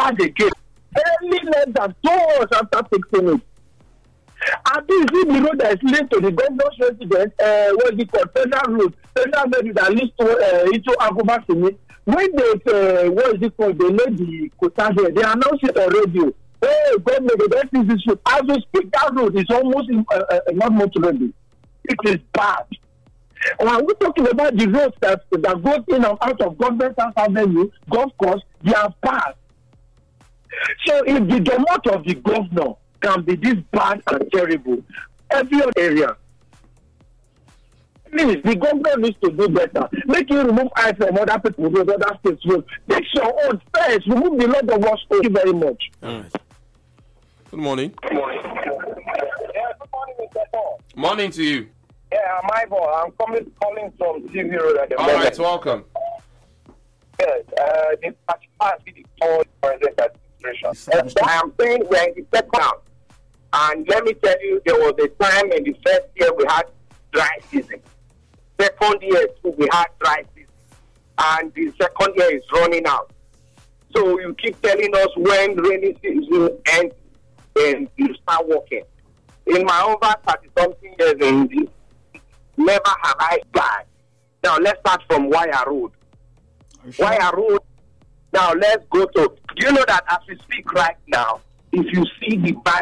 bad again. Only less than 2 hours after fixing it. And this is the road that is linked to the governor's residence, what is it called, federal road that leads to into Agobasimi. When they, what is it called, they laid the quota there, they announced it on radio. Oh, government, the best is this road. As we speak, that road is almost not much ready. It is bad. When we're talking about the roads that goes in and out of government avenue, golf course, they are bad. So if the domot of the governor can be this bad and terrible, every other area, please, the government needs to do better. Make you remove eyes from other people's roads, other states' roads. Take your own first. Remove the lot of us. Thank you very much. All right. Good morning. Good morning. Yeah, good morning, Mr. Paul. Morning to you. Yeah, my boy. I'm calling from TV Road at the All moment. right, welcome. Yes, the party for the administration. I am saying we're in the second round. And let me tell you, there was a time in the first year we had dry season. Second year too, we had dry season. And the second year is running out. So you keep telling us when rainy season ends, then you start working. In my over 30-something years in this, never have I tried. Now let's start from Wire Road. Sure? Wire Road. Now let's go to. Do you know that as we speak right now, if you see the bus